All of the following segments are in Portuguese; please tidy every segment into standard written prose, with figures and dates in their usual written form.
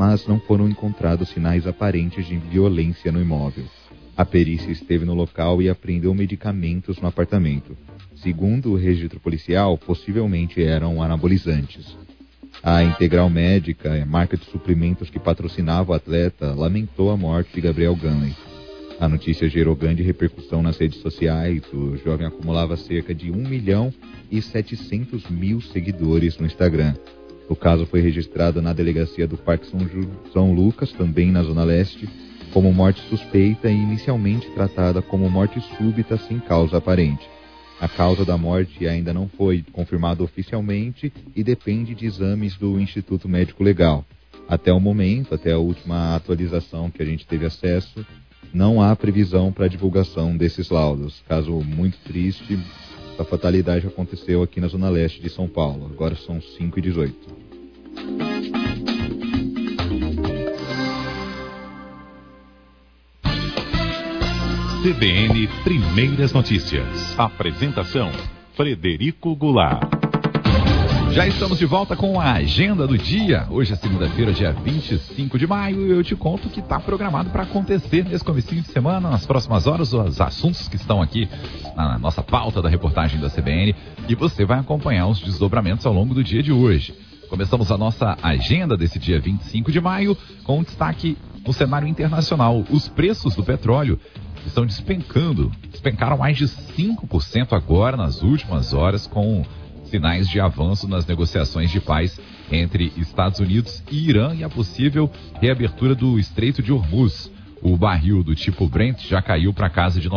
mas não foram encontrados sinais aparentes de violência no imóvel. A perícia esteve no local e apreendeu medicamentos no apartamento. Segundo o registro policial, possivelmente eram anabolizantes. A Integral Médica, marca de suprimentos que patrocinava o atleta, lamentou a morte de Gabriel Ganley. A notícia gerou grande repercussão nas redes sociais. O jovem acumulava cerca de 1.700.000 seguidores no Instagram. O caso foi registrado na delegacia do Parque São Lucas, também na Zona Leste, como morte suspeita e inicialmente tratada como morte súbita sem causa aparente. A causa da morte ainda não foi confirmada oficialmente e depende de exames do Instituto Médico Legal. Até o momento, até a última atualização que a gente teve acesso, não há previsão para a divulgação desses laudos. Caso muito triste, a fatalidade aconteceu aqui na Zona Leste de São Paulo. Agora são 5h18. CBN Primeiras Notícias. Apresentação: Frederico Goulart. Já estamos de volta com a agenda do dia. Hoje é segunda-feira, dia 25 de maio, e eu te conto o que está programado para acontecer nesse comecinho de semana, nas próximas horas, os assuntos que estão aqui na nossa pauta da reportagem da CBN, e você vai acompanhar os desdobramentos ao longo do dia de hoje. Começamos a nossa agenda desse dia 25 de maio com destaque no cenário internacional. Os preços do petróleo estão despencaram mais de 5% agora nas últimas horas, com sinais de avanço nas negociações de paz entre Estados Unidos e Irã e a possível reabertura do Estreito de Hormuz. O barril do tipo Brent já caiu para casa de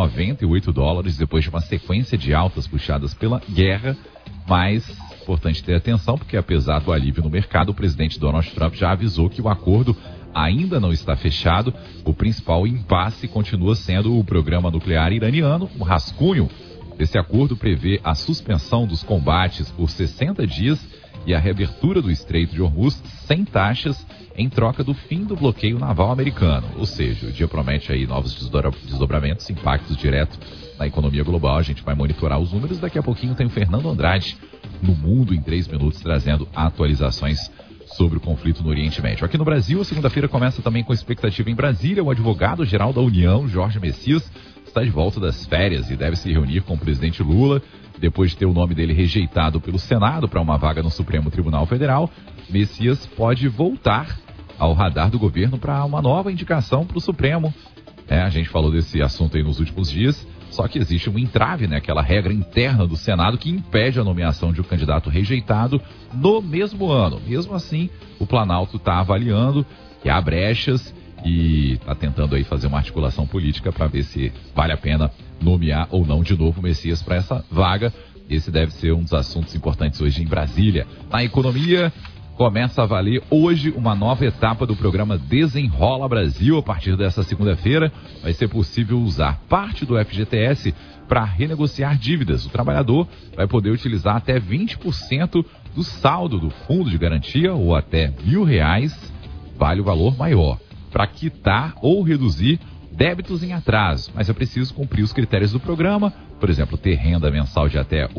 $98 depois de uma sequência de altas puxadas pela guerra, mas importante ter atenção porque, apesar do alívio no mercado, o presidente Donald Trump já avisou que o acordo ainda não está fechado. O principal impasse continua sendo o programa nuclear iraniano. O rascunho desse acordo prevê a suspensão dos combates por 60 dias e a reabertura do Estreito de Hormuz sem taxas em troca do fim do bloqueio naval americano. Ou seja, o dia promete aí novos desdobramentos, impactos diretos na economia global. A gente vai monitorar os números. Daqui a pouquinho tem o Fernando Andrade no Mundo em 3 minutos, trazendo atualizações sobre o conflito no Oriente Médio. Aqui no Brasil, a segunda-feira começa também com expectativa em Brasília. O advogado-geral da União, Jorge Messias, está de volta das férias e deve se reunir com o presidente Lula. Depois de ter o nome dele rejeitado pelo Senado para uma vaga no Supremo Tribunal Federal, Messias pode voltar ao radar do governo para uma nova indicação para o Supremo. A gente falou desse assunto aí nos últimos dias, só que existe um entrave, aquela regra interna do Senado que impede a nomeação de um candidato rejeitado no mesmo ano. Mesmo assim, o Planalto está avaliando que há brechas e está tentando aí fazer uma articulação política para ver se vale a pena nomear ou não de novo o Messias para essa vaga. Esse deve ser um dos assuntos importantes hoje em Brasília. Na economia, começa a valer hoje uma nova etapa do programa Desenrola Brasil. A partir dessa segunda-feira, vai ser possível usar parte do FGTS para renegociar dívidas. O trabalhador vai poder utilizar até 20% do saldo do fundo de garantia, ou até R$1.000, vale o valor maior, para quitar ou reduzir débitos em atraso. Mas é preciso cumprir os critérios do programa, por exemplo, ter renda mensal de até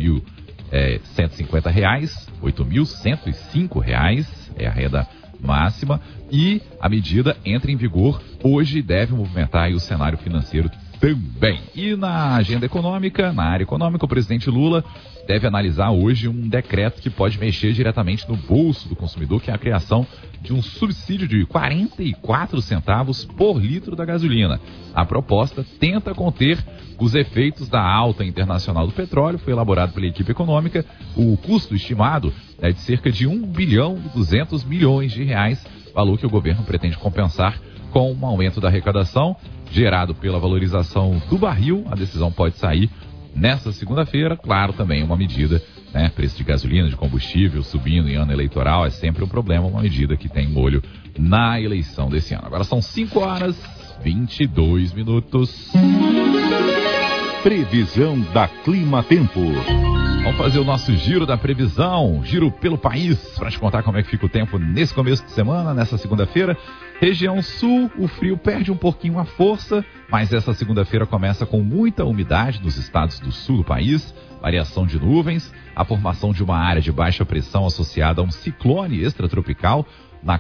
R$8.150, R$8.105 é a renda máxima, e a medida entra em vigor hoje e deve movimentar aí o cenário financeiro também. E na agenda econômica, na área econômica, o presidente Lula deve analisar hoje um decreto que pode mexer diretamente no bolso do consumidor, que é a criação de um subsídio de 44 centavos por litro da gasolina. A proposta tenta conter os efeitos da alta internacional do petróleo. Foi elaborado pela equipe econômica. O custo estimado é de cerca de R$1,2 bilhão, valor que o governo pretende compensar com um aumento da arrecadação gerado pela valorização do barril. A decisão pode sair nesta segunda-feira. Claro, também uma medida, preço de gasolina, de combustível subindo em ano eleitoral é sempre um problema, uma medida que tem molho na eleição desse ano. Agora são 5h22. Previsão da Clima Tempo. Vamos fazer o nosso giro da previsão, giro pelo país, para te contar como é que fica o tempo nesse começo de semana, nessa segunda-feira. Região sul, o frio perde um pouquinho a força, mas essa segunda-feira começa com muita umidade nos estados do sul do país, variação de nuvens, a formação de uma área de baixa pressão associada a um ciclone extratropical